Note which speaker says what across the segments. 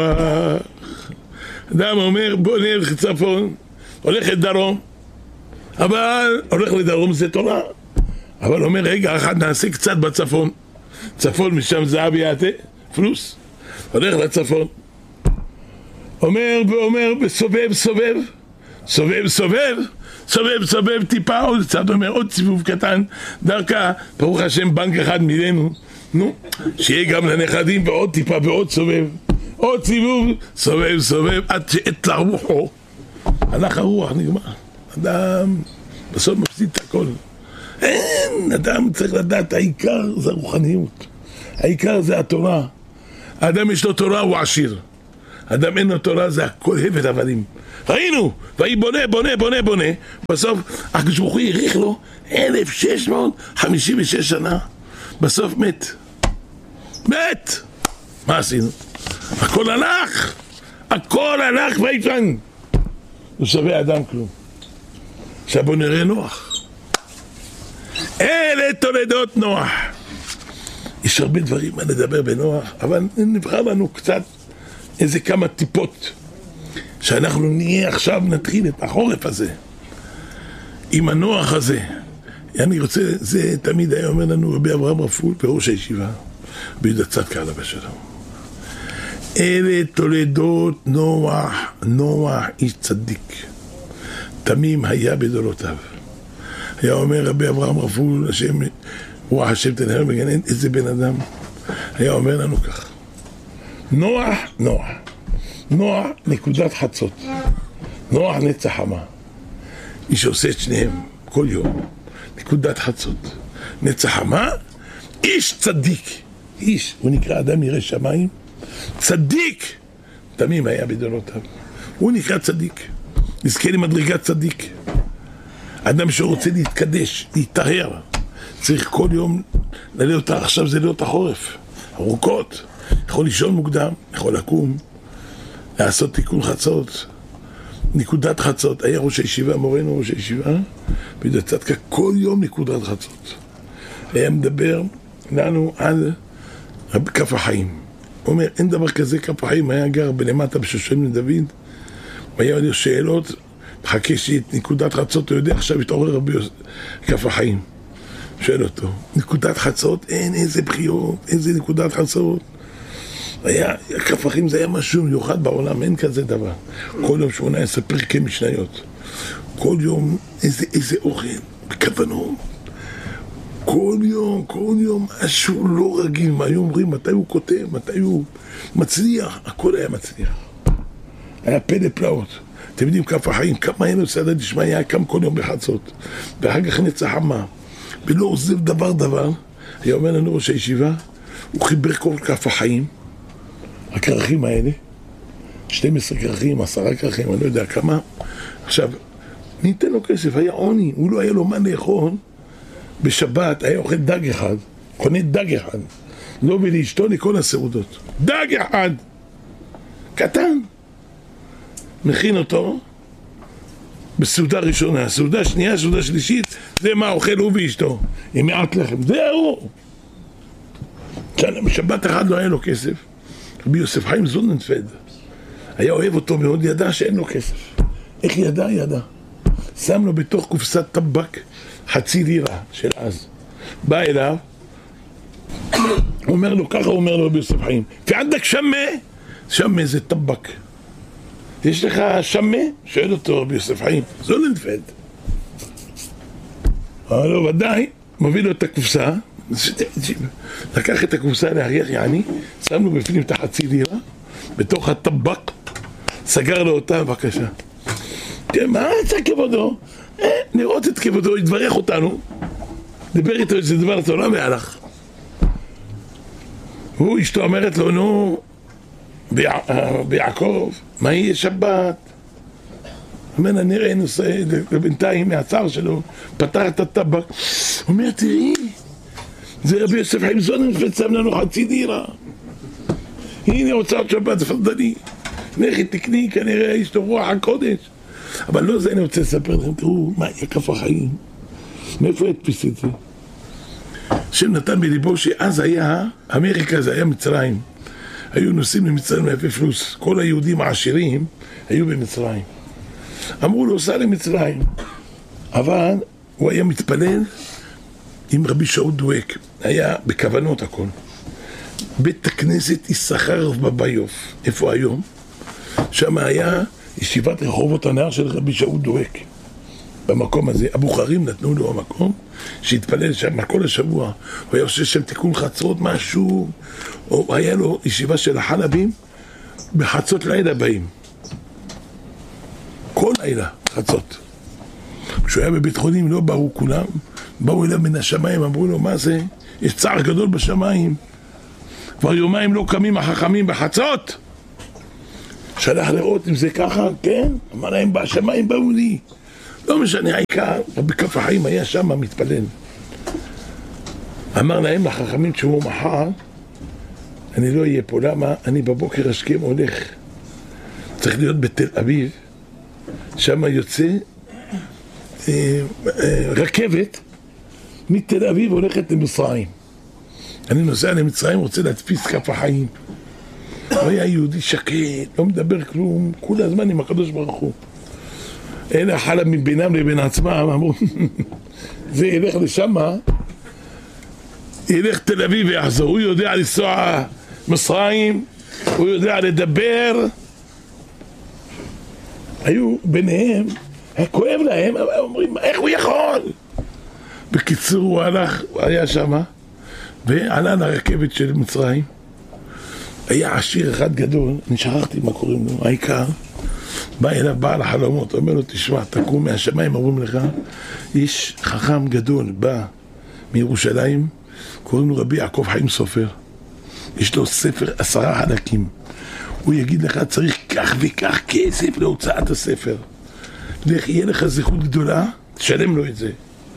Speaker 1: אדם אומר בוא נלך צפון, הולך לדרום, אבל הולך לדרום זה תורה, אבל אומר רגע אחד נעשה קצת בצפון, צפון משם זהב יעתה, פלוס, הולך לצפון, אומר ואומר וסובב סובב, סובב סובב, סובב סובב טיפה עוד קצת, אומר עוד סיבוב קטן, דרכה ברוך השם בנק אחד מילנו, נו, שיהיה גם לנכדים ועוד טיפה ועוד סובב, עוד סיבוב, סובב סובב עד שעת לרוחו, הלך הרוח, נגמר. אדם בסוף מפסיד את הכל. אין, אדם צריך לדעת, העיקר זה הרוחניות, העיקר זה התורה. האדם יש לו תורה הוא עשיר, אדם אין לו תורה זה הכל הבד עבדים. ראינו, והיא בונה בונה בונה בונה, בסוף הקדוש ברוך הוא האריך לו 1656 שנה, בסוף מת. מת! מה עשינו? הכל הלך, הכל הלך ויפן, לא שווה אדם כלום. עכשיו בוא נראה נוח. אלה תולדות נוח. יש הרבה דברים מה לדבר בנוח, אבל נבחר לנו קצת איזה כמה טיפות שאנחנו נהיה עכשיו, נתחיל את החורף הזה עם הנוח הזה. אני רוצה, זה תמיד היה אומר לנו רבי אברהם רפול בראש הישיבה ביהודה צדקה עליו השלום, אלה תולדות נוח. נוח איש צדיק תמים היה בדורותיו. היה אומר רבי אברהם רפול, השם רוח השם תנהר בגן עדן, איזה בן אדם היה אומר לנו כך, נוח, נוח, נוח נקודת חצות, נוח נצח חמה, איש עושה את שניהם כל יום, נקודת חצות, נצח חמה, איש צדיק, איש, הוא נקרא אדם ירא שמיים, צדיק, תמים היה בדורותיו, הוא נקרא צדיק, נזכה למדרגת צדיק. אדם שרוצה להתקדש, להתטהר, צריך כל יום ללאות, עכשיו זה לאות החורף, ארוכות, יכול לישון מוקדם, יכול לקום, לעשות תיקון חצות, נקודת חצות. היה ראש הישיבה, מורנו ראש הישיבה, ביהודה צדקה, כל יום נקודת חצות. היה מדבר לנו על כף החיים. הוא אומר, אין דבר כזה כף החיים, היה גר בלמטה בשושן לדוד, והיה לו שאלות, חכה שאת נקודת חצות, הוא יודע, עכשיו התעורר רבי כף החיים. שואל אותו, נקודת חצות, אין איזה בחיות, איזה נקודת חצות. היה, כף החיים זה היה משהו מיוחד בעולם, אין כזה דבר. כל יום 18 פרקי משניות. כל יום איזה אוכל, בכוונות. כל יום, משהו לא רגיל. מה היו אומרים, מתי הוא כותב, מתי הוא מצליח, הכל היה מצליח. היה פלא פלאות. אתם יודעים, כף החיים, כמה היינו סעדה דשמיא, היה קם כל יום בחצות. ואחר כך נצח חמה. ולא עוזב דבר. היה אומר לנו ראש הישיבה, הוא חיבר כל כף החיים, הכרכים האלה, 12 כרכים, 10 כרכים, אני לא יודע כמה. עכשיו, ניתן לו כסף, היה עוני, הוא לא היה לו מה לאכול. בשבת היה אוכל דג אחד, קונה דג אחד, לא ולאשתו לכל הסעודות. דג אחד, קטן. מכין אותו בסעודה ראשונה, סעודה שנייה, סעודה שלישית, זה מה אוכל הוא ואשתו, עם מעט לחם, זהו. בשבת אחד לא היה לו כסף. רבי יוסף חיים זוננפלד היה אוהב אותו מאוד, ידע שאין לו כסף. איך ידע? שם לו בתוך קופסת טבק חצי לירה של אז. בא אליו, אומר לו, ככה אומר לו רבי יוסף חיים, ועדק שמה זה טבק. יש לך שמה? שואל אותו רבי יוסף חיים, זוננפלד. אמר לו, ודאי, מביא לו את הקופסה, לקח את הקופסה להריח יעני, שם לו בפנים את החצי לירה, בתוך הטבק, סגר לו אותה, בבקשה. מה רצה כבודו? נראות את כבודו, יתברך אותנו, דיבר איתו איזה דבר תורה והלך. הוא אשתו אומרת לו, נו, ביעקב, מה יהיה שבת? אומר לה, נראה נושא, ובינתיים מהצער שלו, פתר את הטבק. הוא אומר, תראי, זה רבי יוסף חיים זוננפלד שם לנו חצי לירה. הנה הוצאת שבת, תפדלי. לכי תקני, כנראה יש לו רוח הקודש. אבל לא זה, אני רוצה לספר לכם, תראו, מה יהיה כף החיים? מאיפה הדפיס את זה? השם נתן בליבו שאז היה, אמריקה זה היה מצרים. היו נוסעים למצרים לפי פלוס, כל היהודים העשירים היו במצרים. אמרו לו, סע למצרים, אבל הוא היה מתפלל עם רבי שאול דואק, היה בכוונות הכל. בית הכנסת יששכר בביוף, איפה היום? שם היה ישיבת רחובות הנהר של רבי שאול דואק. במקום הזה, הבוחרים נתנו לו המקום שהתפלל שם כל השבוע. הוא היה עושה שם תיקון חצות משהו, או היה לו ישיבה של החלבים בחצות לילה באים. כל לילה, חצות. כשהוא היה בבית חולים לא באו כולם, באו אליו מן השמיים, אמרו לו, מה זה? יש צער גדול בשמיים. כבר יומיים לא קמים החכמים בחצות. שלח לראות אם זה ככה, כן? אמר להם, בשמיים באו לי. לא משנה, העיקר, רבי כף החיים היה שם מתפלל. אמר להם לחכמים שהוא מחר, אני לא אהיה פה, למה? אני בבוקר השכם הולך. צריך להיות בתל אביב, שם יוצא רכבת מתל אביב הולכת למצרים. אני נוסע למצרים, רוצה להדפיס כף החיים. הוא היה יהודי שקט, לא מדבר כלום, כל הזמן עם הקדוש ברוך הוא. אלה חלה מבינם לבין עצמם, אמרו, זה ילך לשם, ילך תל אביב ויחזור, הוא יודע לנסוע מצרים, הוא יודע לדבר. היו ביניהם, היה כואב להם, אומרים, איך הוא יכול? בקיצור, הוא הלך, הוא היה שם, ועלה לרכבת של מצרים. היה עשיר אחד גדול, אני שכחתי מה קוראים לו, העיקר, בא אליו בעל החלומות, אומר לו, תשמע, תקום מהשמיים, אומרים לך, איש חכם גדול, בא מירושלים, קוראים לו רבי יעקב חיים סופר, יש לו ספר 10 חלקים, הוא יגיד לך, צריך כך וכך כסף להוצאת הספר, לך, יהיה לך זכות גדולה, תשלם לו את זה.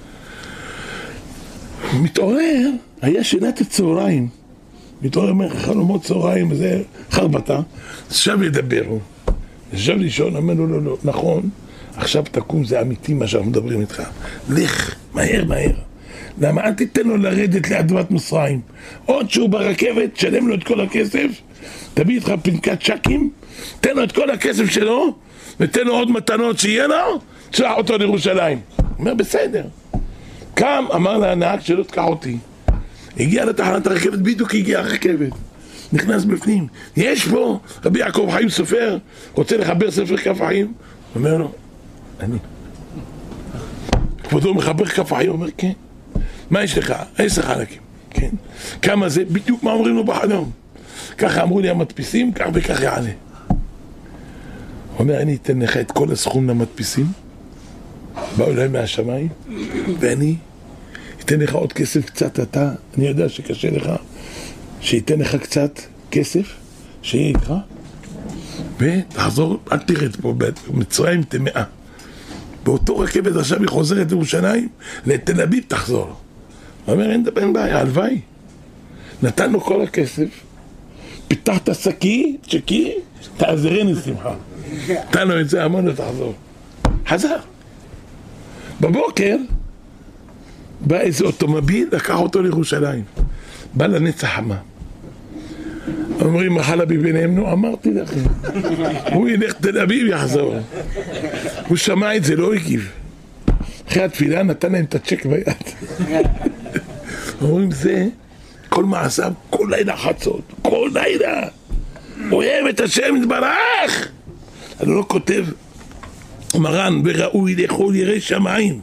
Speaker 1: מתעורר, היה שנת הצהריים, מתעורר מחלומות צהריים, זה חרבתה, עכשיו ידברו. ישב לישון, אמר לו, לא, נכון, עכשיו תקום, זה אמיתי מה שאנחנו מדברים איתך. לך, מהר. למה אל תיתן לו לרדת לאדמת מצרים? עוד שהוא ברכבת, תשלם לו את כל הכסף, תביא איתך פנקת צ'קים, תן לו את כל הכסף שלו, ותן לו עוד מתנות שיהיה לו, תשלח אותו לירושלים. הוא אומר, בסדר. קם, אמר לנהג שלא תקח אותי. הגיע לתחנת הרכבת, בדיוק הגיעה הרכבת. נכנס בפנים, יש פה רבי יעקב חיים סופר, רוצה לחבר ספר כף החיים? אומר לו, אני. כבודו מחבר כף החיים, אומר, כן. מה יש לך? 10 חלקים, כן. כמה זה? בדיוק מה אומרים לו בחלום. ככה אמרו לי המדפיסים, כך וכך יעלה. הוא אומר, אני אתן לך את כל הסכום למדפיסים, באו אליי מהשמיים, ואני אתן לך עוד כסף קצת, אני יודע שקשה לך, שייתן לך קצת כסף, שיהיה איתך, ותחזור, אל תרד פה, במצרים תמאה. באותו רכבת עכשיו היא חוזרת לירושלים, לתל אביב תחזור. הוא אומר, אין בעיה, הלוואי. נתן לו כל הכסף, פיתח את השקי, תעזרני שמחה. נתן לו את זה, אמר לו, תחזור. חזר. בבוקר, בא איזה אוטומוביל, לקח אותו לירושלים. בא לנצח חמה. אומרים, החלבי ביניהם, נו, אמרתי לכם. הוא ילך תל אביב, יחזור. הוא שמע את זה, לא הגיב. אחרי התפילה נתן להם את הצ'ק ביד. אומרים, זה, כל מעשיו, כל לילה חצות, כל לילה. אוהב את השם יתברך. אני לא כותב, מרן וראוי לאכול ירא שמיים.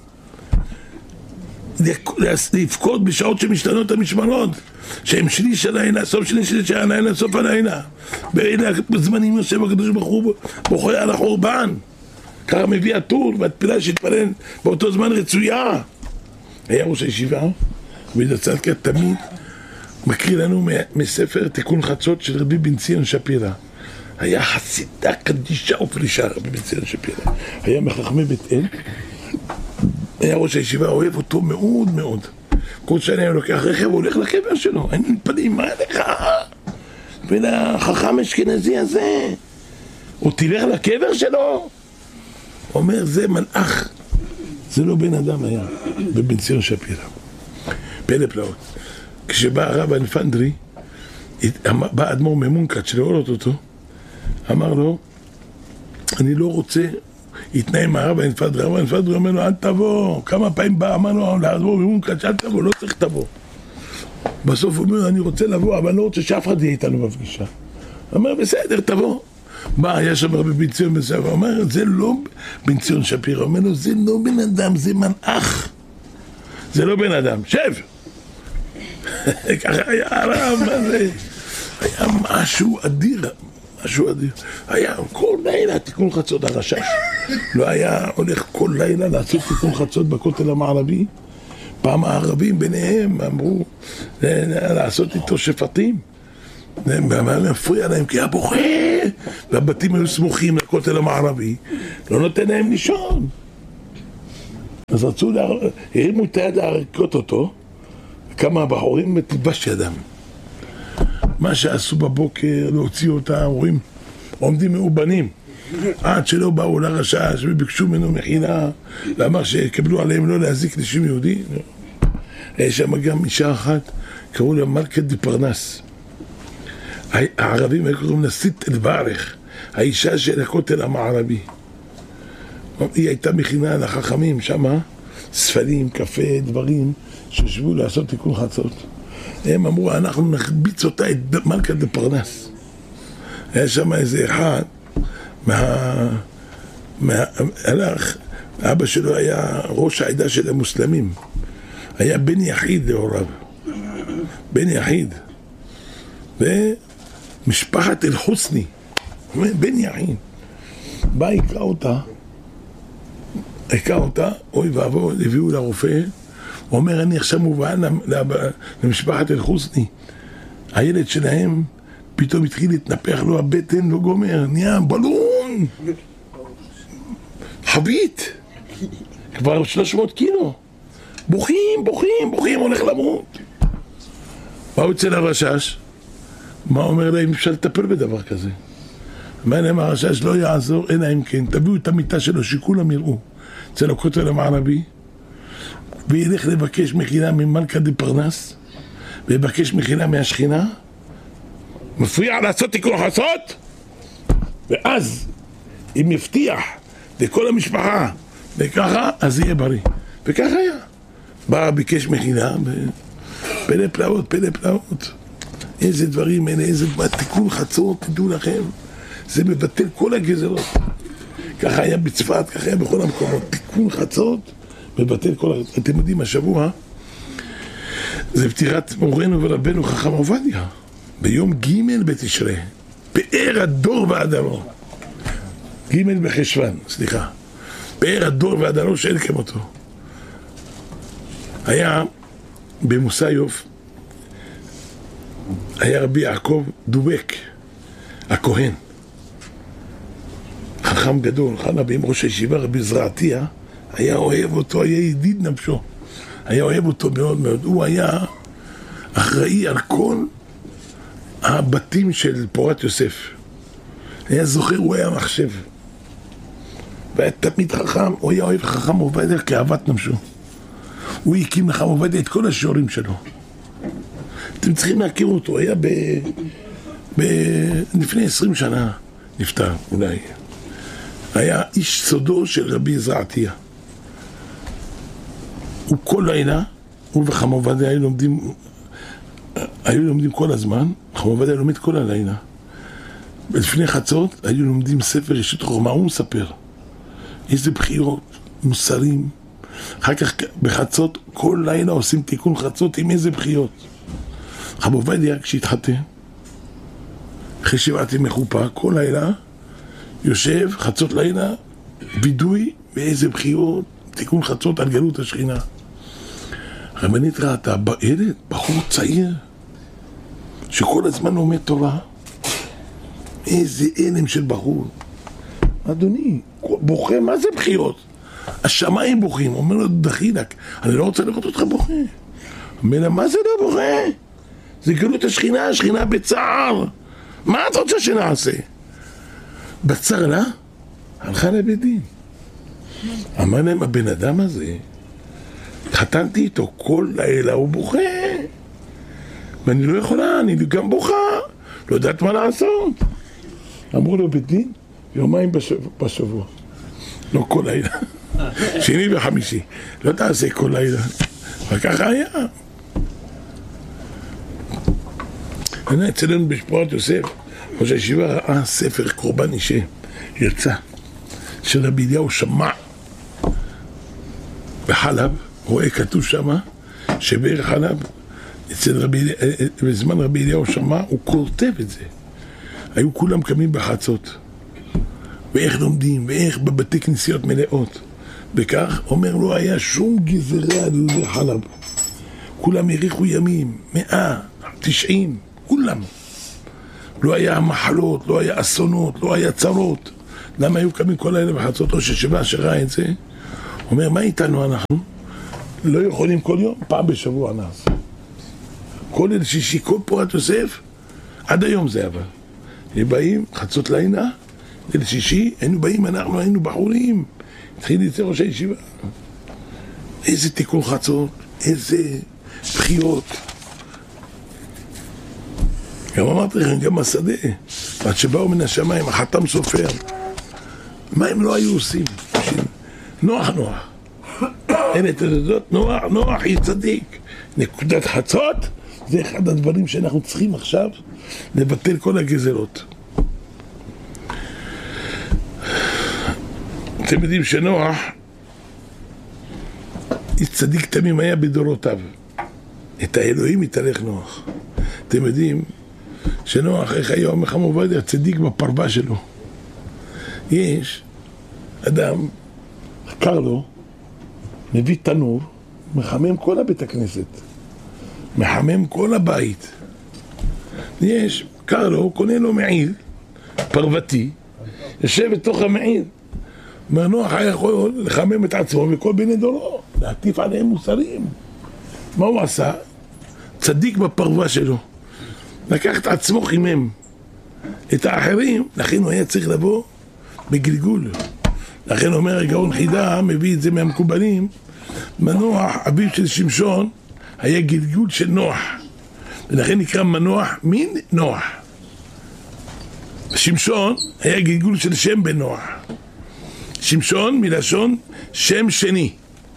Speaker 1: לפקוד בשעות שמשתנות המשמרות, שהם שליש הלילה, סוף שליש של הלילה, סוף הלילה. באלה בזמנים יושב הקדוש ברוך הוא בוכה על החורבן. ככה מביא הטור, והתפילה שהתפלל באותו זמן רצויה. היה ראש הישיבה, וידצלקה תמיד מקריא לנו מספר תיקון חצות של רבי בן ציון שפירא. היה חסידה קדישה ופרישה, רבי בן ציון שפירא. היה מחכמי בית אל. היה ראש הישיבה, אוהב אותו מאוד מאוד. כל שנה הוא לוקח רכב, הוא הולך לקבר שלו. אני מתפלאים, מה לך? ולחכם אשכנזי הזה, הוא תלך לקבר שלו? אומר, זה מלאך. זה לא בן אדם היה, בבן ציון שפירא. פלא פלאות. כשבא הרב אלפנדרי, בא אדמו"ר ממונקת שלראות אותו, אמר לו, אני לא רוצה, התנאה עם הרב האינפדרי, הרב האינפדרי אומר לו, אל תבוא, כמה פעמים בא, אמר לו, לאדמו"ר ממונקת, אל תבוא, לא צריך תבוא. בסוף הוא אומר, אני רוצה לבוא, אבל אני לא רוצה שאף אחד יהיה איתנו בפגישה. הוא אומר, בסדר, תבוא. בא, היה שם בבן ציון בסדר, הוא אומר, זה לא בן ציון שפירא, הוא אומר לו, זה לא בן אדם, זה מנאך. זה לא בן אדם, שב! ככה היה הרב, מה זה? היה משהו אדיר, משהו אדיר. היה כל לילה תיקון חצות הרשש. לא היה הולך כל לילה לעשות תיקון חצות בכותל המערבי. פעם הערבים ביניהם אמרו לעשות איתו שפטים. מפריע להם כי היה בוכה, והבתים היו סמוכים לכותל המערבי, לא נותן להם לישון. אז רצו, הרימו את היד להרקות אותו, כמה בחורים ותלבש ידם. מה שעשו בבוקר, להוציא אותם, רואים, עומדים מאובנים, עד שלא באו לרשש וביקשו ממנו מחילה, ואמר שקבלו עליהם לא להזיק לשם יהודי. יש שם גם אישה אחת, קראו לה מלכת דפרנס. הערבים היו קוראים לה סיט אל-בערך, האישה של הכותל המערבי. היא הייתה מכינה לחכמים שמה, ספלים, קפה, דברים שישבו לעשות תיקון חצות. הם אמרו, אנחנו נחביץ אותה, את מלכת דפרנס. היה שם איזה אחד, הלך, אבא שלו היה ראש העדה של המוסלמים. היה בן יחיד להוריו. בן יחיד. ומשפחת אל-חוסני. בן יחיד. בא, הקרא אותה, אוי ואבוי, הביאו לרופא, הוא אומר, אני עכשיו מובן למשפחת אל-חוסני. הילד שלהם פתאום התחיל להתנפח לו הבטן, לא גומר, נהיה בלון. חבית. כבר 300 קילו. בוכים, הולך למות. באו אצל הרשש, מה אומר להם, אפשר לטפל בדבר כזה? מה להם הרשש לא יעזור, אלא אם כן, תביאו את המיטה שלו שכולם יראו. אצל הכותל המערבי, וילך לבקש מחילה ממלכת דפרנס, ויבקש מחילה מהשכינה, מפריע לעשות תיקון חצות, ואז אם יבטיח לכל המשפחה, וככה, אז יהיה בריא. וככה היה. בא, ביקש מחילה, פלא פלאות. איזה דברים אלה, איזה תיקון חצות, תדעו לכם, זה מבטל כל הגזרות. ככה היה בצפת, ככה היה בכל המקומות. תיקון חצות, מבטל כל... אתם יודעים, השבוע, זה פטירת מורנו ורבנו חכם עובדיה. ביום ג' בתשרי, פאר הדור והדרו. ג' בחשוון, סליחה. פאר הדור והדרו שאין כמותו. היה במוסיוף, היה רבי יעקב דובק, הכהן. חכם גדול, חנבי עם ראש הישיבה, רבי זרעתיה, היה אוהב אותו, היה ידיד נפשו. היה אוהב אותו מאוד מאוד. הוא היה אחראי על כל הבתים של פורת יוסף. היה זוכר, הוא היה מחשב. והיה תמיד חכם, הוא היה אוהב חכם עובדיה כאהבת נפשו. הוא הקים לחכם עובדיה את כל השיעורים שלו. אתם צריכים להכיר אותו, היה לפני 20 שנה נפטר, אולי. היה איש סודו של רבי זרעתיה. הוא כל לילה, הוא וחכם עובדיה היו לומדים כל הזמן, חכם עובדיה לומד כל הלילה. לפני חצות היו לומדים ספר רשות חוכמה, הוא מספר. איזה בחירות, מוסרים. אחר כך בחצות, כל לילה עושים תיקון חצות עם איזה בחירות. חכם עובדיה כשהתחתן, אחרי שבעת ימי חופה, כל לילה, יושב, חצות לילה, וידוי באיזה בחירות, תיקון חצות על גלות השכינה. הרבנית ראתה, ילד, בחור צעיר, שכל הזמן לומד תורה, איזה אלם של בחור. אדוני, בוכה, מה זה בחירות? השמיים בוכים, אומר לו דחילק, אני לא רוצה לראות אותך בוכה. אומר לה, מה זה לא בוכה? זה גלות השכינה, השכינה בצער. מה את רוצה שנעשה? בצר לה, הלכה לבית דין. אמר להם, הבן אדם הזה, חתנתי איתו כל לילה, הוא בוכה. ואני לא יכולה, אני גם בוכה, לא יודעת מה לעשות. אמרו לו בית דין, יומיים בשבוע, לא כל לילה, שני וחמישי, לא תעשה כל לילה, וככה היה. אצלנו בשפורת יוסף, ראש הישיבה ראה ספר קורבן אישה, יצא, של רבי אליהו שמע בחלב, רואה כתוב שמה, שבערך חלב, בזמן רבי אליהו שמע, הוא כותב את זה. היו כולם קמים בחצות, ואיך לומדים, ואיך בבתי כנסיות מלאות. וכך, אומר, לא היה שום גזרה על יהודי חלב. כולם הריחו ימים, 100, 90, כולם. לא היה מחלות, לא היה אסונות, לא היה צרות. למה היו קמים כל לילה בחצות? ראש הישיבה שראה את זה, אומר, מה איתנו אנחנו? לא יכולים כל יום, פעם בשבוע נעשה. כל ליל שישי, כל פורת יוסף, עד היום זה אבל. הם באים, חצות לילה, ליל שישי, אנחנו היינו בחורים. התחיל לצא ראש הישיבה. איזה תיקון חצות, איזה בחיות. גם אמרתי לכם, גם השדה, עד שבאו מן השמיים, החתם סופר. מה הם לא היו עושים? נוח. אלה תולדות נוח יצדיק. נקודת חצות, זה אחד הדברים שאנחנו צריכים עכשיו לבטל כל הגזרות. אתם יודעים שנוח, צדיק תמים היה בדורותיו. את האלוהים התהלך נוח. אתם יודעים שנוח, איך היה אומר חם עובדיה, צדיק בפרווה שלו. יש אדם, קר לו, מביא תנור, מחמם כל הבית הכנסת, מחמם כל הבית. יש, קר לו, קונה לו מעיל, פרוותי, יושב בתוך המעיל. נוח היה יכול לחמם את עצמו וכל בני דורו, להטיף עליהם מוסרים. מה הוא עשה? צדיק בפרווה שלו. לקח את עצמו חימם. את האחרים, לכן הוא היה צריך לבוא בגלגול. לכן אומר הגאון חידה, מביא את זה מהמקובלים, מנוח, אביו של שמשון, היה גלגול של נוח. ולכן נקרא מנוח מן נוח. שמשון היה גלגול של שם בן נוח. שמשון מלשון שם שני.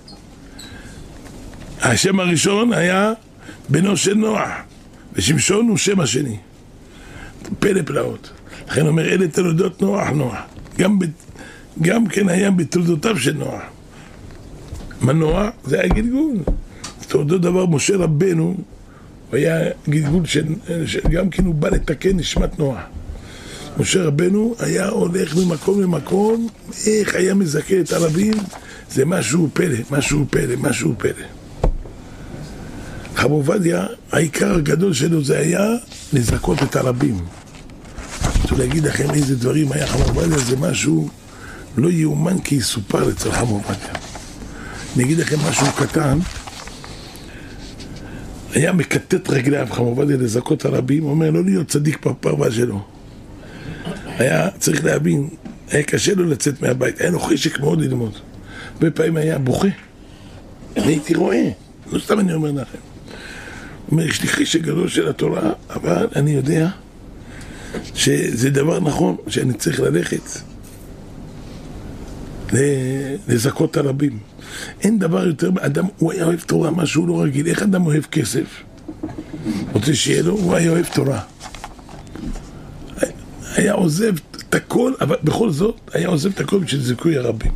Speaker 1: השם הראשון היה בנו של נוח, ושמשון הוא שם השני. פלא פלאות. לכן אומר, אלה תולדות נוח. גם כן היה בתולדותיו של נוח. מנוח זה היה גלגול. אותו דבר משה רבנו, הוא היה גלגול גם כן הוא בא לתקן נשמת נוח. משה רבנו היה הולך ממקום למקום, איך היה מזכה את הרבים, זה משהו פלא. חם עובדיה, העיקר הגדול שלו זה היה לזכות את הרבים. רוצה להגיד לכם איזה דברים היה חם עובדיה, זה משהו לא יאומן כי יסופר אצל חם עובדיה. אני אגיד לכם משהו קטן, היה מקטט רגליו חם עובדיה לזכות הרבים, אומר לא להיות צדיק בפרווה שלו. היה צריך להבין, היה קשה לו לצאת מהבית, היה לו חשק מאוד ללמוד. הרבה פעמים היה בוכה. אני הייתי רואה, לא סתם אני אומר לכם. הוא אומר, יש לי חשק גדול של התורה, אבל אני יודע שזה דבר נכון, שאני צריך ללכת לזכות הרבים. אין דבר יותר, אדם, הוא היה אוהב תורה, משהו לא רגיל. איך אדם אוהב כסף? רוצה שיהיה לו, הוא היה אוהב תורה. היה עוזב את הכל, אבל בכל זאת היה עוזב את הכל בשביל זיכוי הרבים.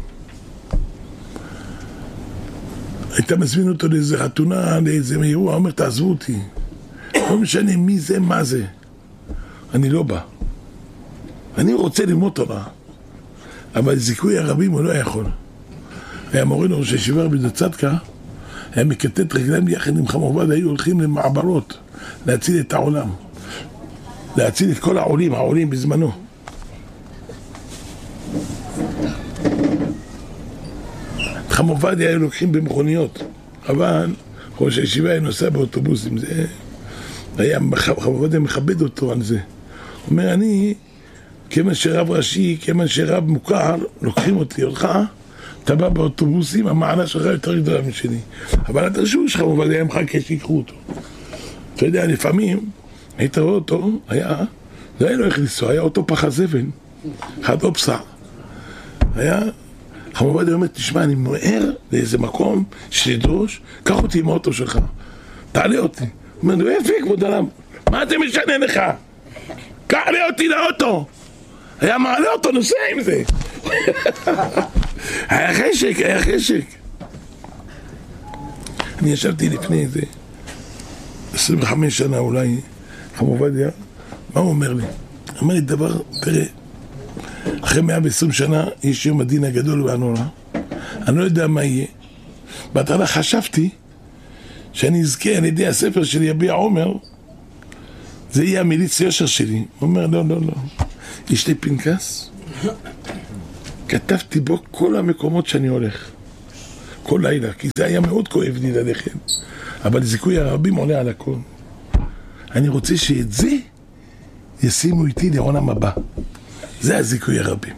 Speaker 1: הייתה מזמין אותו לאיזה חתונה, לאיזה אירוע, אומר תעזבו אותי, לא משנה מי זה, מה זה, אני לא בא, אני רוצה ללמוד תורה, אבל זיכוי הרבים הוא לא יכול. היה מורה לראש הישיבה רבי צדקה, היה מקטט רגליים יחד עם חם עובדיה, היו הולכים למעברות להציל את העולם, להציל את כל העולים בזמנו. חם עובדיה היו לוקחים במכוניות, אבל ראש הישיבה היה נוסע באוטובוסים. זה היה, חם עובדיה מכבד אותו על זה. הוא אומר, אני, כיוון שרב ראשי, כיוון שרב מוכר, לוקחים אותך, אתה בא באוטובוסים, המעלה שלך יותר גדולה משלי. אבל הדרשו שלך עובדיה מחכה שיקחו אותו. אתה יודע, לפעמים היית רואה אותו, זה היה לו איך לנסוע, היה אותו פח הזבל, אחד אופסה. היה, חמור עובדיה אומר, תשמע, אני מואר לאיזה מקום שתדרוש, קח אותי עם האוטו שלך, תעלה אותי. הוא אומר, לא יפה, כבוד אדם, מה זה משנה לך? קעלה אותי לאוטו. היה מעלה אותו, נוסע עם זה. היה חשק. אני ישבתי לפני איזה 25 שנה אולי, חמור עובדיה, מה הוא אומר לי? הוא אומר לי דבר, תראה, אחרי 120 שנה יש יום הדין הגדול והנורא, אני לא יודע מה יהיה. בהתחלה חשבתי שאני אזכה על ידי הספר של יביע עומר, זה יהיה המיליץ יושר שלי. הוא אומר, לא, יש לי פנקס, כתבתי בו כל המקומות שאני הולך, כל לילה, כי זה היה מאוד כואב לי ללכת, אבל זיכוי הרבים עולה על הכל. אני רוצה שאת זה ישימו איתי לעולם הבא. זה הזיכוי הרבים.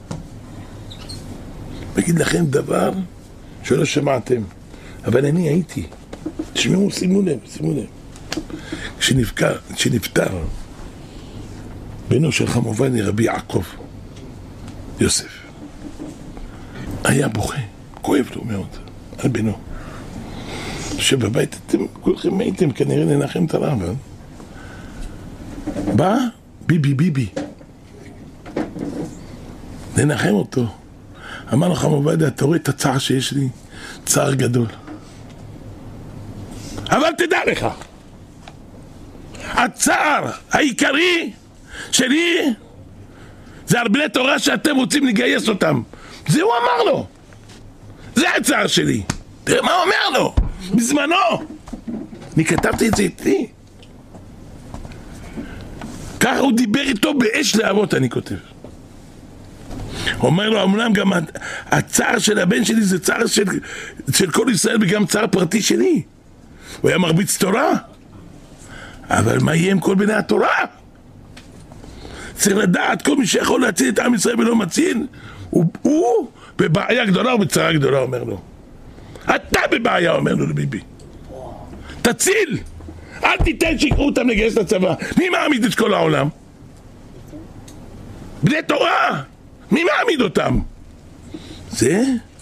Speaker 1: אגיד לכם דבר שלא שמעתם, אבל אני הייתי. תשמעו, שימו לב. כשנפטר בנו של חמור עובדיה רבי יעקב יוסף, היה בוכה, כואב לו מאוד על בנו. שבבית אתם כולכם הייתם כנראה לנחם את הרב. בא ביבי לנחם אותו. אמר לו חמור עובדיה, אתה רואה את הצער שיש לי? צער גדול, אבל תדע לך, הצער העיקרי שלי זה הרבה תורה שאתם רוצים לגייס אותם. זה הוא אמר לו, זה הצער שלי. תראה מה הוא אומר לו בזמנו. אני כתבתי את זה איתי, ככה הוא דיבר איתו באש להבות. אני כותב, הוא אומר לו, אמנם גם הצער של הבן שלי זה צער של כל ישראל וגם צער פרטי שלי. הוא היה מרביץ תורה, אבל מה יהיה עם כל בני התורה? צריך לדעת, כל מי שיכול להציל את עם ישראל ולא מציל, הוא בבעיה גדולה או בצרה גדולה. אומר לו, אתה בבעיה, אומר לו לביבי, תציל, אל תיתן שיקרו אותם לגייס לצבא. מי מעמיד את כל העולם? בני תורה. מי מעמיד אותם? זה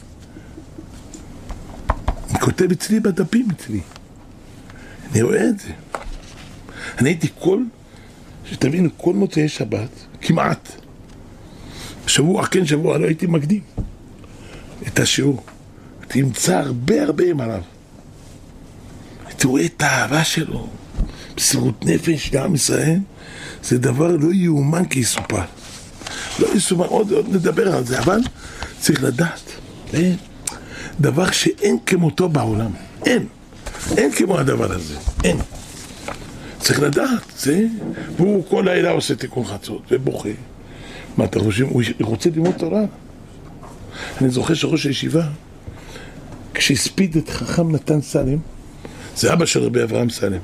Speaker 1: אני כותב אצלי בדפים אצלי, אני רואה את זה. אני הייתי שתבינו, כל מוצאי שבת כמעט, שבוע כן שבוע לא הייתי מקדים את השיעור. תמצא הרבה עם הרב, אתה רואה את האהבה שלו, מסירות נפש לעם ישראל. זה דבר לא יאומן כי יסופר, לא יסופר. עוד נדבר על זה, אבל צריך לדעת, דבר שאין כמותו בעולם, אין כמו הדבר הזה, אין. צריך לדעת, זה, והוא כל לילה עושה תיקון חצות ובוכה. מה אתה חושב? הוא רוצה ללמוד תורה. אני זוכר שראש הישיבה, כשהספיד את חכם נתן סלם, זה אבא של רבי אברהם סלם,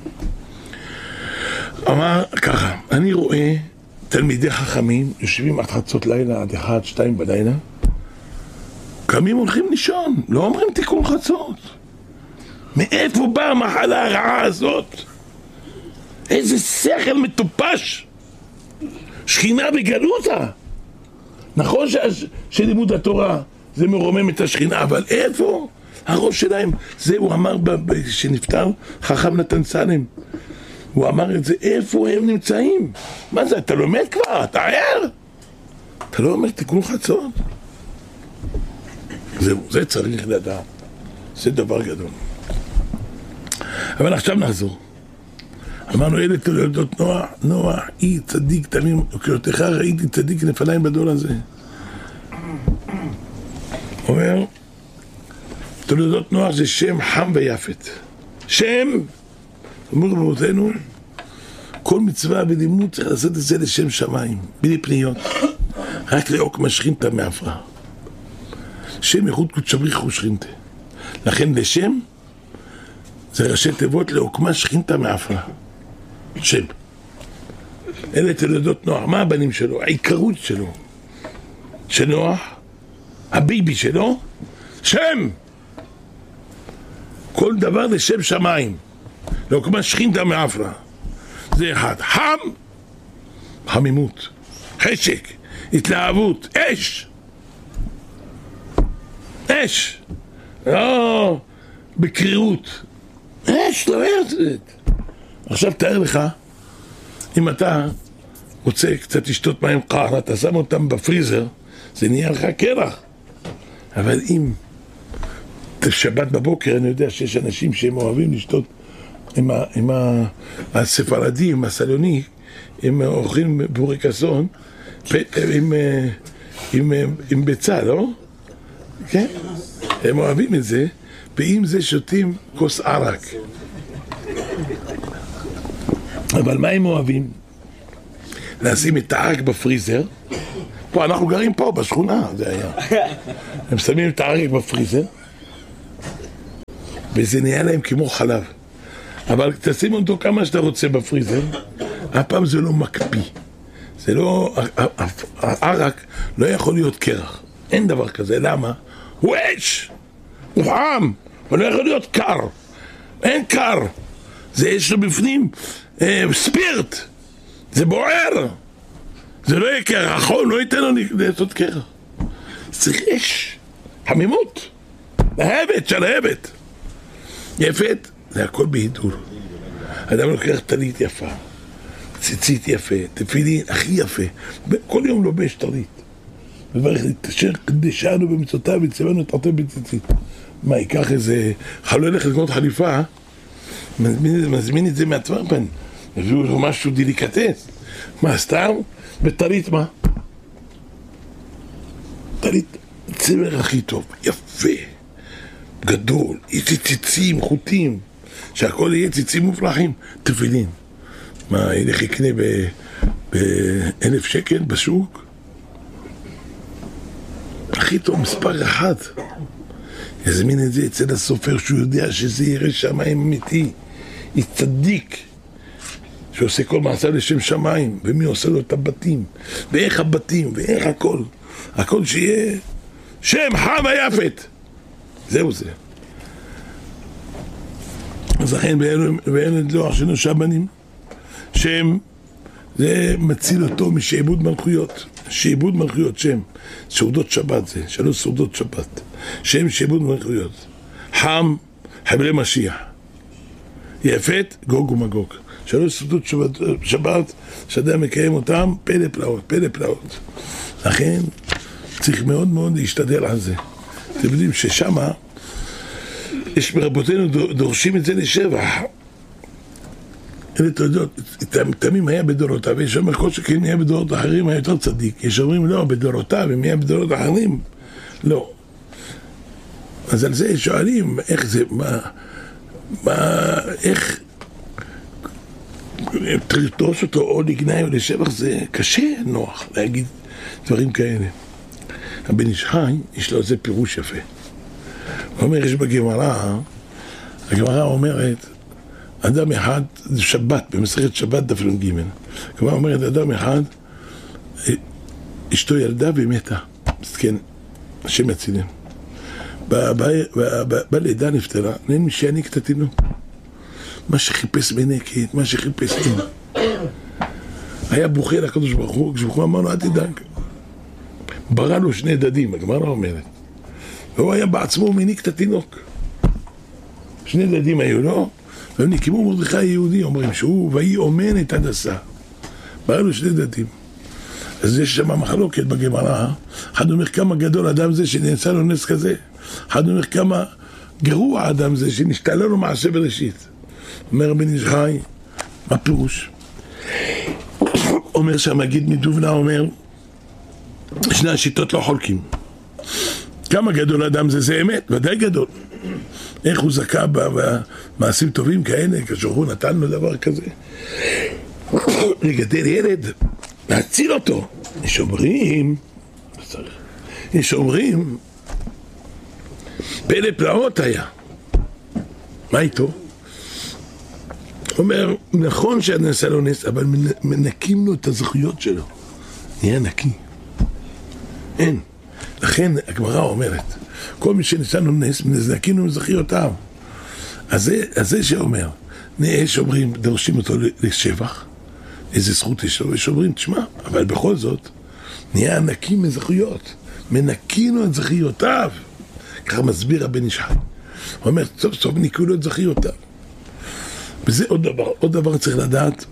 Speaker 1: אמר ככה, אני רואה תלמידי חכמים יושבים עד חצות לילה, עד 1-2 בלילה, קמים הולכים לישון, לא אומרים תיקון חצות. מאיפה באה המחלה הרעה הזאת? איזה שכל מטופש. שכינה בגלותה. נכון שלימוד התורה זה מרומם את השכינה, אבל איפה הראש שלהם? זה הוא אמר שנפטר חכם נתן סלם, הוא אמר את זה, איפה הם נמצאים? מה זה, אתה לומד כבר? אתה ער? אתה לא אומר תיקון חצות? זהו, זה צריך לדעת, זה דבר גדול. אבל עכשיו נעזור. אמרנו, אלה תולדות נוח, אי צדיק תמים, וכיותך ראיתי צדיק נפליים בדור הזה. אומר, תולדות נוח זה שם חם ויפת. שם, אומר רבותינו, כל מצווה ולימוד צריך לעשות את זה לשם שמיים, בלי פניות, רק לעוקמה שכינתה מעפרה. שם ייחוד קודש בריך שכינתה. לכן לשם זה ראשי תיבות לעוקמה שכינתה מעפרה. שם. אלה תולדות נוח. מה הבנים שלו? העיקרות שלו. של נוח, הביבי שלו, שם. כל דבר לשם שמיים. לא כמו שכינתה מאפרה. זה אחד. חם, חמימות, חשק, התלהבות, אש. אש. לא בקרירות. אש, לא יוצאת. עכשיו תאר לך, אם אתה רוצה קצת לשתות מים קר, אתה שם אותם בפריזר, זה נהיה לך קרח. אבל אם שבת בבוקר, אני יודע שיש אנשים שהם אוהבים לשתות עם הספרדים, הסלוני, הם אוכלים בורקסון עם ביצה, לא? כן? הם אוהבים את זה, ועם זה שותים כוס ערק. אבל מה הם אוהבים? לשים את הערק בפריזר. פה, אנחנו גרים פה, בשכונה, זה היה. הם שמים את הערק בפריזר, וזה נהיה להם כמו חלב. אבל תשים אותו כמה שאתה רוצה בפריזר, אף פעם זה לא מקפיא. זה לא... הערק לא יכול להיות קרח. אין דבר כזה, למה? הוא אש! הוא חם! הוא לא יכול להיות קר. אין קר. זה אש לו בפנים ספירט. זה בוער. זה לא יהיה קרח. החול לא ייתן לו לעשות קרח. צריך אש. חמימות. להבת, שלהבת. יפת, זה הכל בהידור. אדם לוקח טלית יפה, ציצית יפה, תפילין הכי יפה, כל יום לובש טלית. וברך להתקשר קדשנו במצוותיו וציוונו תרתי בציצית. מה, ייקח איזה חלול לך לקנות חליפה, מזמין את זה מהטוורפן, הביאו לו משהו דליקטס. מה, סתם? בטלית מה? טלית צמר הכי טוב, יפה. גדול, ציצים, חוטים, שהכל יהיה ציצים מופלחים, תפילין. מה, ילך יקנה ב1,000 שקל בשוק? הכי טוב, מספר אחד. יזמין את זה אצל הסופר שהוא יודע שזה ירא שמיים אמיתי, יצדיק, שעושה כל מעשה לשם שמיים, ומי עושה לו את הבתים, ואיך הבתים, ואיך הכל. הכל שיהיה שם חם היפת. זהו זה. אז לכן ואין דלוח של השבנים שם זה מציל אותו משעבוד מלכויות. שעבוד מלכויות שם סעודות שבת, זה 3 סעודות שבת, שם שעבוד מלכויות. חם חבלי משיח, יפת גוג ומגוג. 3 סעודות שבת שאדם מקיים אותם פלא פלאות, פלא פלאות. לכן צריך מאוד מאוד להשתדל על זה. אתם יודעים ששמה יש ברבותינו דורשים את זה לשבח. אלה תודות, תמים היה בדורותיו, ויש אומר כל שכן היה בדורות אחרים היה יותר צדיק. יש אומרים לא, בדורותיו, אם היה בדורות אחרים, לא. אז על זה שואלים איך זה, איך תרתוש אותו או לגנאי או לשבח, זה קשה נוח להגיד דברים כאלה. הבן איש חי, יש לו איזה פירוש יפה. הוא אומר, יש בגמרא, הגמרא אומרת, אדם אחד, זה שבת, במסכת שבת דף ג', הגמרא אומרת, אדם אחד, אשתו ילדה ומתה, כן, השם יצילם. בלידה נפטרה, אין מי שיעניק את התינוק. מה שחיפש בנקת, מה שחיפש אין. היה בוכה לקדוש ברוך הוא, כשברוך אמר לו, אל תדאג. ברא לו 2 דדים, הגמרא אומרת. והוא היה בעצמו מניק את התינוק. 2 דדים היו לו, והם נקימו מרדכי היהודי, אומרים שהוא ויהי אומן את הדסה. ברא לו 2 דדים. אז יש שם מחלוקת בגמרא, אחד אומר כמה גדול אדם זה שנעשה לו נס כזה, אחד אומר כמה גרוע אדם זה שנשתלה לו מעשה בראשית. אומר בן איש חי, מה פירוש? אומר שהמגיד מדובנה אומר, 2 השיטות לא חולקים. כמה גדול אדם זה אמת, ודאי גדול. איך הוא זכה במעשים טובים כאלה, כשהוא נתן לו דבר כזה. לגדל ילד, להציל אותו. יש אומרים, פלא פלאות היה. מה איתו? אומר, נכון שנעשה לו נס, אבל מנקים לו את הזכויות שלו. נהיה נקי. אין. לכן הגמרא אומרת, כל מי שניסה לו נס, מנזקים לו מזכיותיו. אז זה שאומר, יש אומרים, דורשים אותו לשבח, איזה זכות יש לו, יש אומרים, תשמע, אבל בכל זאת, נהיה נקי מזכויות, מנקינו את זכיותיו, ככה מסביר הבן איש חי. הוא אומר, סוף סוף ניקו לו את זכיותיו. וזה עוד דבר צריך לדעת,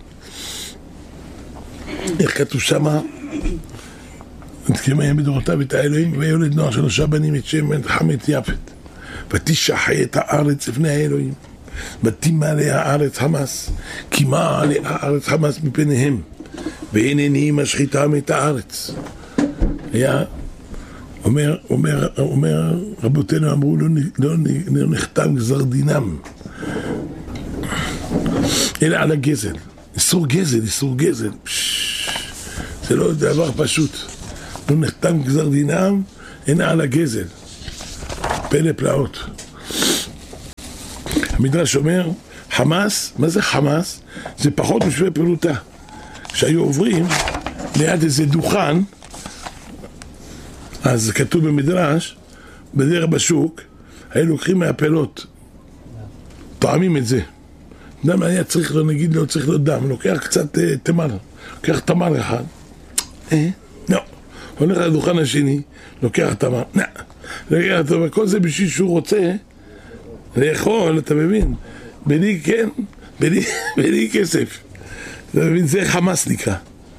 Speaker 1: איך כתוב שמה, נתקיים בדורותיו את האלוהים, ויולד נוח 3 בנים את שם חם את יפת, ותשחה את הארץ לפני האלוהים, ותמלא הארץ חמס, כי מלא הארץ חמס מפניהם, והנני משחיתם את הארץ. היה, אומר רבותינו אמרו, לא נחתם גזר דינם, אלא על הגזל. איסור גזל, איסור גזל. זה לא דבר פשוט. לא נחתם גזר דינם, אלא על הגזל. פלא פלאות. המדרש אומר, חמאס, מה זה חמאס? זה פחות משווה פעילותה. כשהיו עוברים ליד איזה דוכן, אז כתוב במדרש, בדרך בשוק, היו לוקחים מהפלות, טועמים את זה. דם היה צריך לו, נגיד לו, צריך לו דם, לוקח קצת תמר, לוקח תמר אחד, לא, הולך לדוכן השני, לוקח תמר, לוקח תמר, כל זה בשביל שהוא רוצה לאכול, אתה מבין? בלי כן, בלי כסף, אתה מבין? זה חמאס נקרא,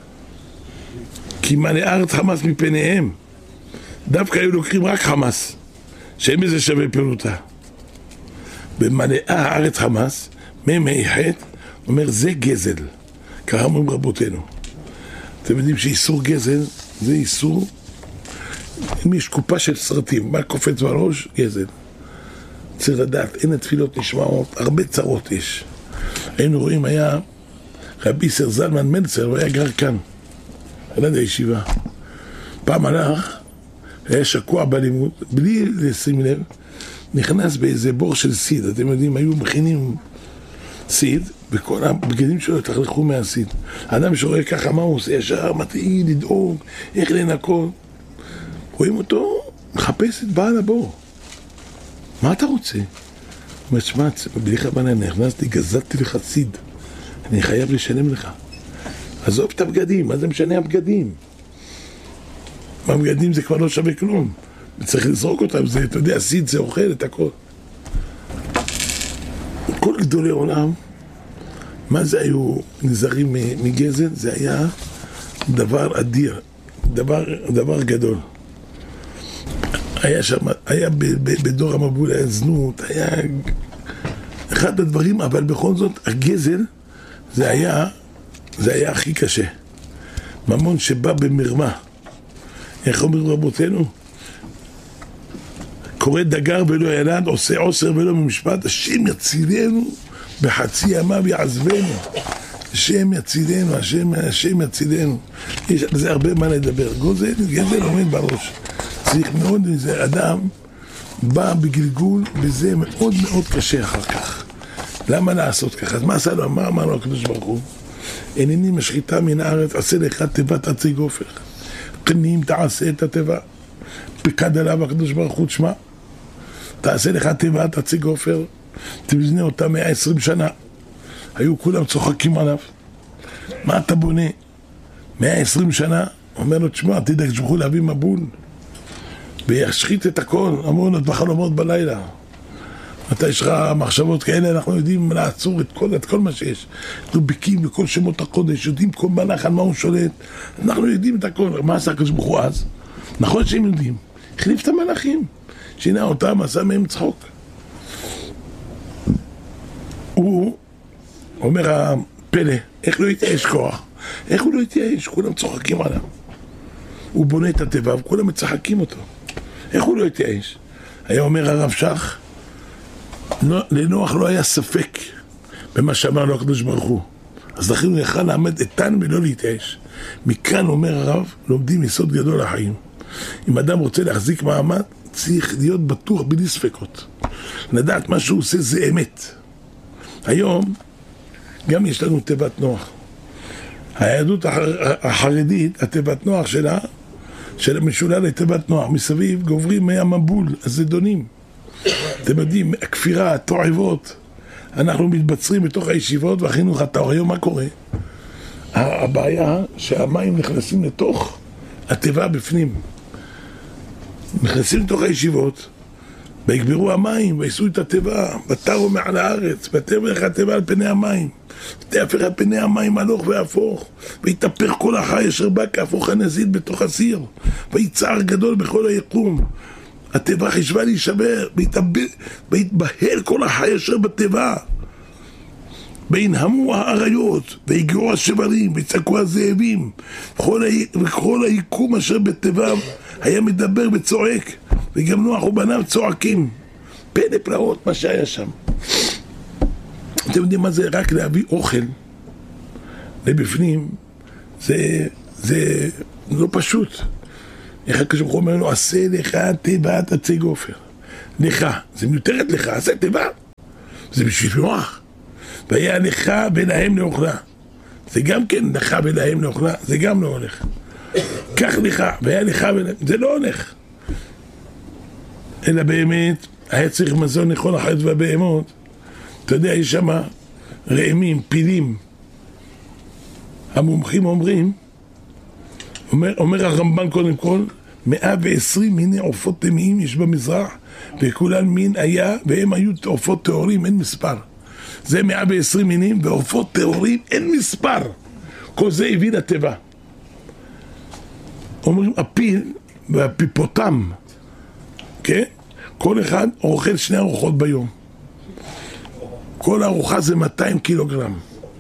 Speaker 1: כי מלא הארץ חמאס מפניהם, דווקא היו לוקחים רק חמאס, שאין בזה שווה פעילותה. במלאה הארץ חמאס, ממי חטא, אומר זה גזל, ככה אומרים רבותינו. אתם יודעים שאיסור גזל זה איסור, אם יש קופה של סרטים, מה קופץ בראש? גזל. צריך לדעת, אין התפילות נשמעות, הרבה צרות יש. היינו רואים, היה רבי סר זלמן מלצר, הוא היה גר כאן, על יד הישיבה. פעם הלך, היה שקוע בלימוד, בלי לשים לב, נכנס באיזה בור של סיד. אתם יודעים, היו מכינים סיד, וכל הבגדים שלו התחלכו מהסיד. האדם שרואה ככה מה הוא עושה, ישר מתאים, לדאוג, איך לנקות. רואים אותו, מחפש את בעל הבור. מה אתה רוצה? הוא אומר, שמע, בלי כוונה, נכנסתי, גזלתי לך סיד. אני חייב לשלם לך. עזוב את הבגדים, מה זה משנה הבגדים? הבגדים זה כבר לא שווה כלום. צריך לזרוק אותם, זה, אתה יודע, סיד זה אוכל את הכל. כל גדולי עולם, מה זה היו נזרים מגזל? זה היה דבר אדיר, דבר גדול. היה שם, היה בדור המבול, היה זנות, היה אחד הדברים, אבל בכל זאת, הגזל, זה היה הכי קשה. ממון שבא במרמה. איך אומרים רבותינו? קורא דגר ולא ילד, עושה עושר ולא במשפט, השם יצילנו בחצי ימיו יעזבנו. השם יצילנו, השם יצילנו. יש על זה הרבה מה לדבר. גזל עומד בראש. צריך מאוד, זה אדם בא בגלגול, וזה מאוד מאוד קשה אחר כך. למה לעשות ככה? אז מה עשה לו? מה אמר לו הקדוש ברוך הוא? הנני משחיתה מן הארץ, עשה לך תיבת עצי גופר. קנים תעשה את התיבה. פיקד עליו הקדוש ברוך הוא, תשמע, תעשה לך תיבת עצי גופר, תבנה אותה 120 שנה. היו כולם צוחקים עליו. מה אתה בונה? 120 שנה? אומר לו, תשמע, תדאג שבחו להביא מבול. וישחית את הכל, אמרו לו בחלומות בלילה. אתה יש לך מחשבות כאלה, אנחנו יודעים לעצור את כל מה שיש. אנחנו בקיאים לכל שמות הקודש, יודעים כל מלאך על מה הוא שולט. אנחנו יודעים את הכל. מה עשה הקדוש ברוך הוא אז? נכון שהם יודעים. החליף את המלאכים. שינה אותם, עשה מהם צחוק. הוא אומר הפלא, איך לא יתייאש כוח? איך הוא לא יתייאש? כולם צוחקים עליו. הוא בונה את הטבע וכולם מצחקים אותו. איך הוא לא יתייאש? היה אומר הרב שך, לנוח לא היה ספק במה שאמר לו הקדוש ברוך הוא. אז לכן הוא יכל לעמד איתן ולא להתייאש. מכאן אומר הרב, לומדים יסוד גדול לחיים. אם אדם רוצה להחזיק מעמד, צריך להיות בטוח בלי ספקות. לדעת מה שהוא עושה זה אמת. היום גם יש לנו תיבת נוח. היהדות החרדית, התיבת נוח שלה משולל לתיבת נוח. מסביב גוברים מהמבול, הזדונים. אתם יודעים, הכפירה, התועבות, אנחנו מתבצרים בתוך הישיבות והחינוך התאור. היום מה קורה? הבעיה שהמים נכנסים לתוך הטבע בפנים. נכנסים לתוך הישיבות, והגבירו המים, ויסעו את הטבע, ותרו מעל הארץ, ותברך הטבע על פני המים, ותהפך על פני המים הלוך והפוך, ויתהפך כל החי אשר בא כהפוך הנזיד בתוך הסיר, ויצער גדול בכל היקום. הטבע חשבה להישבר, ויתבהל כל החי אשר בטבע. וינהמו האריות, ויגעו השברים, ויצעקו הזאבים, וכל היקום אשר בטבע היה מדבר וצועק, וגם נוח ובניו צועקים. פלא פלאות מה שהיה שם. אתם יודעים מה זה? רק להביא אוכל לבפנים, זה לא פשוט. איך הקשור אומר לו, עשה לך תיבה תצא גופר. לך, זה מיותרת לך, עשה תיבה. זה בשביל נוח. והיה לך ולהם לאוכלה. זה גם כן לך ולהם לאוכלה, זה גם לא הולך. קח לך, והיה לך ולהם, זה לא הולך. אלא באמת, היה צריך מזון לכל החיות והבהמות. אתה יודע, יש שם רעמים, פילים. המומחים אומרים, אומר הרמב"ן קודם כל, 120 מיני עופות טמאים יש במזרח, וכולן מין היה, והם היו עופות טהורים, אין מספר. זה 120 מינים, ועופות טהורים אין מספר. כל זה הביא לטבע. אומרים, הפיל והפיפוטם, כן? כל אחד אוכל 2 ארוחות ביום. כל ארוחה זה 200 קילוגרם.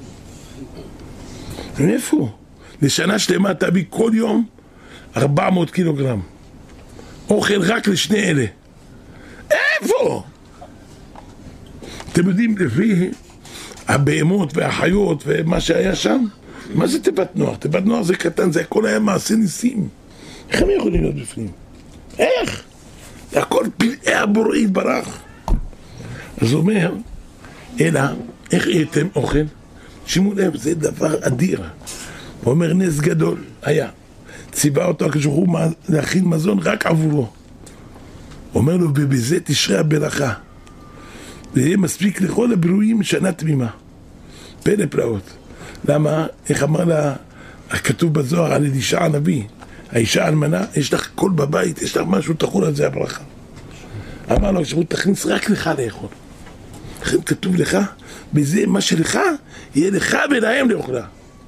Speaker 1: מאיפה? לשנה שלמה תביא כל יום 400 קילוגרם. אוכל רק לשני אלה. איפה? אתם יודעים, לפי הבהמות והחיות ומה שהיה שם, מה זה תיבת נוח? תיבת נוח זה קטן, זה הכל היה מעשה ניסים. איך הם יכולים להיות בפנים? איך? זה הכל פלאי הבורא יתברך. אז הוא אומר, אלא, איך הייתם אוכל? שימו לב, זה דבר אדיר. הוא אומר, נס גדול היה. ציווה אותו הקדוש ברוך הוא להכין מזון רק עבורו. הוא אומר לו, ובזה תשרה הברכה. ויהיה מספיק לכל הברואים שנה תמימה. פלא פלאות. למה? איך אמר לה, הכתוב בזוהר על אלישע הנביא, האישה האלמנה, יש לך קול בבית, יש לך משהו, תחול על זה הברכה. אמר לו, כשהוא תכניס רק לך לאכול. לכן כתוב לך, בזה מה שלך, יהיה לך ולהם לאוכלה.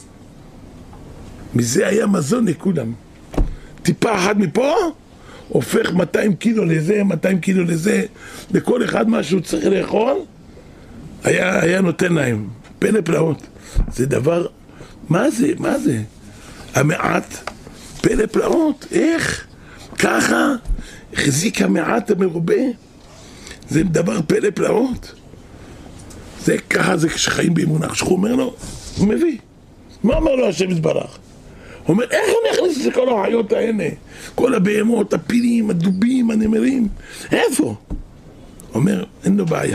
Speaker 1: מזה היה מזון לכולם. טיפה אחת מפה, הופך 200 קילו לזה, 200 קילו לזה, לכל אחד מה שהוא צריך לאכול, היה נותן להם. פלא פלאות. זה דבר, מה זה? מה זה? המעט, פלא פלאות, איך? ככה, החזיק המעט המרובה, זה דבר פלא פלאות. זה ככה, זה כשחיים באמונה. כשהוא אומר לו, הוא מביא. מה אומר לו השם יתברך? הוא אומר, איך אני אכניס את כל החיות האלה? כל הבהמות, הפילים, הדובים, הנמרים, איפה? הוא אומר, אין לו בעיה.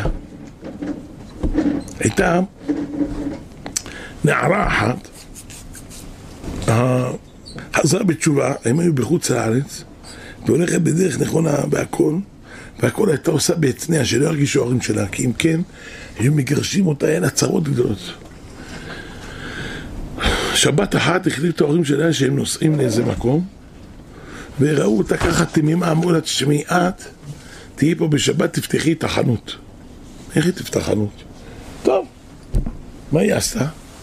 Speaker 1: הייתה נערה אחת, חזרה בתשובה, הם היו בחוץ לארץ, והולכת בדרך נכונה והכל הייתה עושה בעצניה, שלא ירגישו ההורים שלה, כי אם כן, היו מגרשים אותה, היה לה צרות גדולות. שבת אחת החליטו ההורים שלה שהם נוסעים לאיזה מקום, וראו אותה ככה תמימה, אמרו לה, תשמעי את, תהיי פה בשבת, תפתחי את החנות. איך היא תפתח חנות? טוב, מה היא עשתה?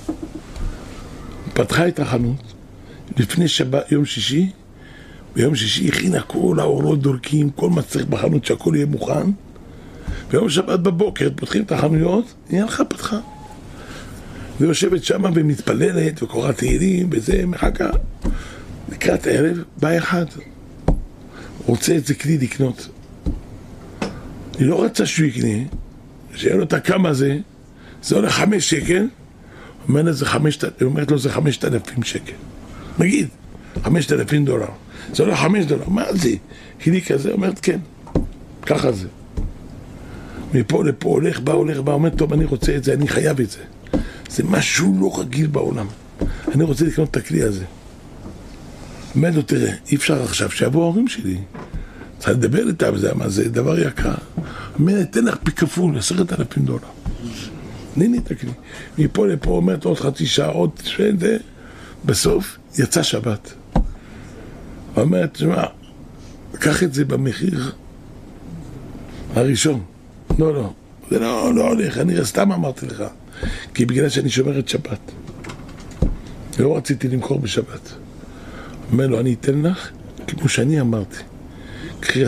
Speaker 1: פתחה את החנות, לפני שבת, יום שישי, ביום שישי הכינה כל האורות דורקים, כל מה שצריך בחנות שהכל יהיה מוכן, ביום שבת בבוקר פותחים את החנויות, היא הלכה פתחה. ויושבת שמה ומתפללת וקוראת תהילים וזה, מחכה. לקראת הערב בא אחד, רוצה את זה כלי לקנות. היא לא רצה שהוא יקנה, שאין אותה כמה זה עולה 5 שקל, אומרת לו זה 5,000 שקל. נגיד, $5,000. זה עולה $5, מה זה? כלי כזה, אומרת כן, ככה זה. מפה לפה הולך, בא, אומרת טוב, אני רוצה את זה, אני חייב את זה. זה משהו לא רגיל בעולם. אני רוצה לקנות את הכלי הזה. אומר לו, תראה, אי אפשר עכשיו, שיבוא ההורים שלי. צריך לדבר איתם, זה דבר יקר. אומר, תן לך פי כפול, $10,000. תני תקני. מפה לפה אומרת עוד חצי שעה, עוד זה, בסוף יצא שבת. אומרת, שמע, קח את זה במחיר הראשון. לא, זה לא הולך, אני סתם אמרתי לך, כי בגלל שאני שומר את שבת. לא רציתי למכור בשבת. אומר לו, אני אתן לך, כמו שאני אמרתי, קחי $10,000.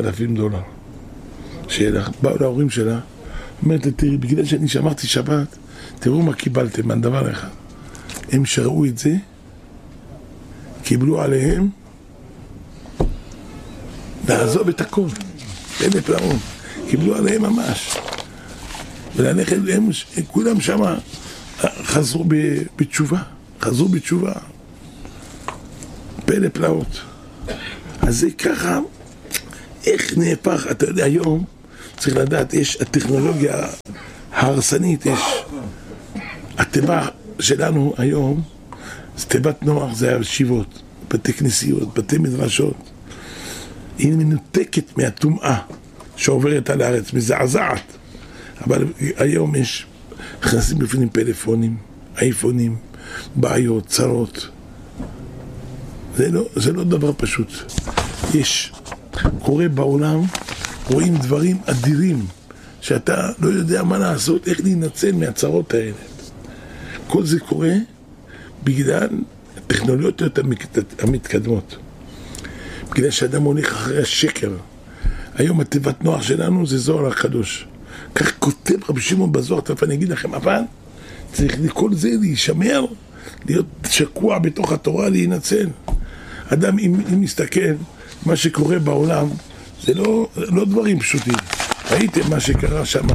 Speaker 1: שיהיה לך, באו להורים שלה, אומרת, תראי, בגלל שאני שמרתי שבת, תראו מה קיבלתם, על דבר אחד. הם שראו את זה, קיבלו עליהם, לעזוב את הכל, אין לפלאום, קיבלו עליהם ממש. וללכת, הם כולם שם חזרו בתשובה, פלא פלאות. אז זה ככה, איך נהפך, אתה יודע, היום צריך לדעת, יש הטכנולוגיה ההרסנית, יש התיבה שלנו היום, תיבת נוח זה הישיבות, בתי כנסיות, בתי מדרשות, היא מנותקת מהטומאה שעוברת על הארץ, מזעזעת. אבל היום יש, נכנסים בפנים פלאפונים, אייפונים, בעיות, צרות. זה לא דבר פשוט. קורה בעולם, רואים דברים אדירים, שאתה לא יודע מה לעשות, איך להינצל מהצרות האלה. כל זה קורה בגלל הטכנולוגיות המתקדמות. בגלל שאדם הולך אחרי השקר. היום התיבת נוח שלנו זה זוהר הקדוש. כך כותב רבי שמעון בזוהר, תכף אני אגיד לכם, אבל צריך לכל זה להישמר, להיות שקוע בתוך התורה, להינצל. אדם, אם מסתכל, מה שקורה בעולם, זה לא דברים פשוטים. ראיתם מה שקרה שם,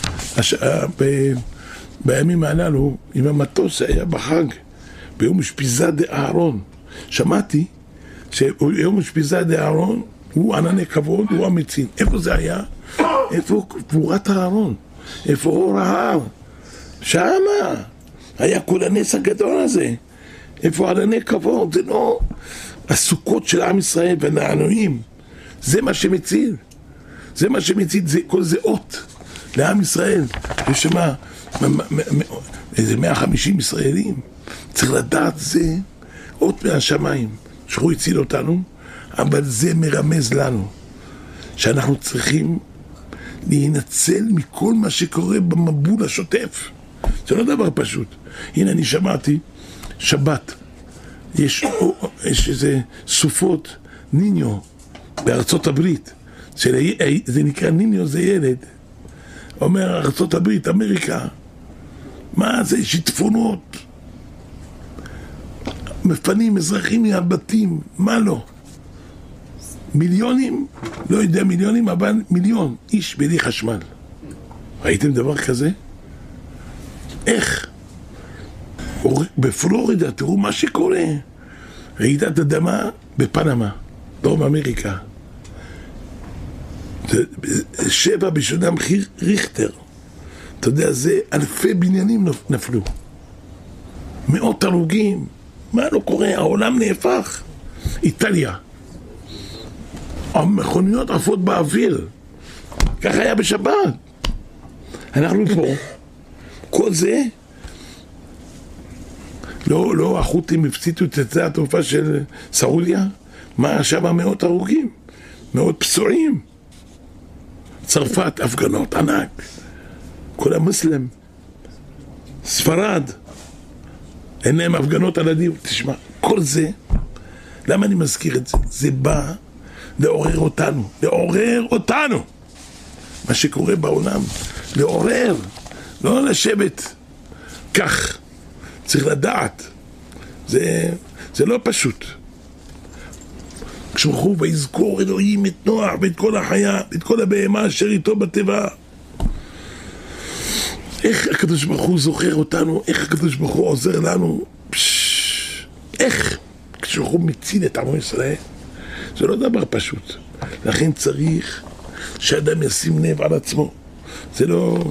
Speaker 1: בימים הללו, עם המטוס היה בחג, ביום אשפיזת דאהרון. שמעתי שיום אשפיזת דאהרון הוא ענני כבוד, הוא המציל. איפה זה היה? איפה קבורת הארון? איפה אור ההר? שמה היה כל הנס הגדול הזה. איפה ענני כבוד? זה לא הסוכות של עם ישראל והנענועים. זה מה שמציל. זה מה שמציל, כל זה אות לעם ישראל. יש שמה איזה 150 ישראלים. צריך לדעת, זה אות מהשמיים. שהוא הציל אותנו, אבל זה מרמז לנו שאנחנו צריכים להינצל מכל מה שקורה במבול השוטף. זה לא דבר פשוט. הנה אני שמעתי, שבת, יש איזה סופות ניניו בארצות הברית, זה נקרא ניניו, זה ילד. אומר ארצות הברית, אמריקה, מה זה שיטפונות? מפנים אזרחים מהבתים, מה לא? מיליונים, לא יודע מיליונים, אבל מיליון איש בלי חשמל. ראיתם דבר כזה? איך? בפלורידה, תראו מה שקורה. רעידת אדמה בפנמה, דרום אמריקה. 7 בשנה מחיר ריכטר. אתה יודע, זה אלפי בניינים נפלו. 100 הרוגים. מה לא קורה? העולם נהפך. איטליה. המכוניות עפות באוויר. ככה היה בשבת. אנחנו פה. כל זה, לא החות'ים הפציצו את שדה התעופה של סעודיה? מה שם 100 הרוגים? 100 פצועים. צרפת, הפגנות ענק. כל המוסלם. ספרד. אין להם הפגנות על הדיור. תשמע, כל זה, למה אני מזכיר את זה? זה בא לעורר אותנו. מה שקורה בעולם, לעורר, לא לשבת כך. צריך לדעת. זה לא פשוט. כשמחו ויזכור אלוהים את נוח ואת כל החיה, ואת כל הבהמה אשר איתו בטבע. איך הקדוש ברוך הוא זוכר אותנו, איך הקדוש ברוך הוא עוזר לנו, איך כשהוא מציל את עמו ישראל. זה לא דבר פשוט. לכן צריך שאדם ישים לב על עצמו. זה לא...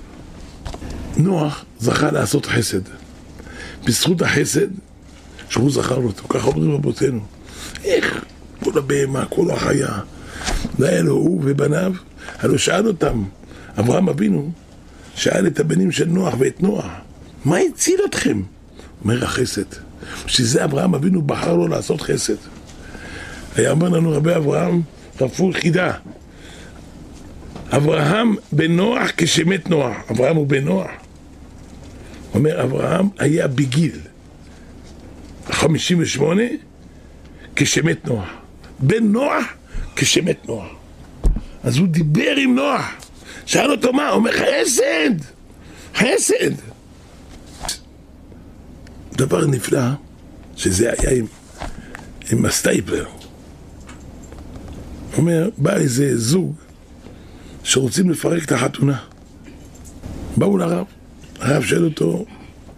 Speaker 1: נוח זכה לעשות חסד. בזכות החסד שהוא זכר אותו, כך אומרים רבותינו. איך כל הבהמה, כל החיה, היה לו הוא ובניו, הלוא שאל אותם אברהם אבינו, שאל את הבנים של נוח ואת נוח, מה הציל אתכם? אומר החסד. שזה אברהם אבינו בחר לו לעשות חסד. היה אומר לנו רבי אברהם, רפו חידה. אברהם בן נוח כשמת נוח. אברהם הוא בן נוח. אומר אברהם היה בגיל 58 כשמת נוח. בן נוח כשמת נוח. אז הוא דיבר עם נוח. שאל אותו מה? הוא אומר חסד. חסד. דבר נפלא שזה היה עם הסטייפלר. הוא אומר, בא איזה זוג שרוצים לפרק את החתונה. באו לרב, הרב שואל אותו,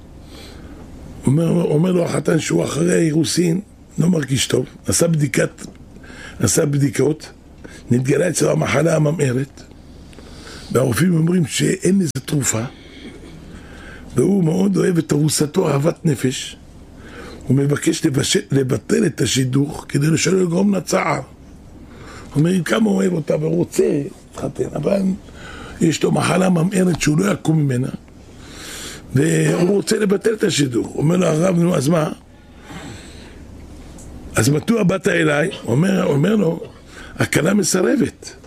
Speaker 1: אומר לו החתן שהוא אחרי האירוסין, לא מרגיש טוב, עשה בדיקות, נתגלה אצלו המחלה הממארת, והרופאים אומרים שאין איזה תרופה, והוא מאוד אוהב את ארוסתו אהבת נפש, הוא מבקש לבטל את השידוך כדי שלא יגרום לצער. הוא אומר, כמה הוא אוהב אותה והוא רוצה להתחתן, אבל יש לו מחלה ממארת שהוא לא יקום ממנה, והוא רוצה לבטל את השידוך. אומר לו הרב, נו, אז מה? אז מדוע באת אליי? אומר לו, הכלה מסרבת.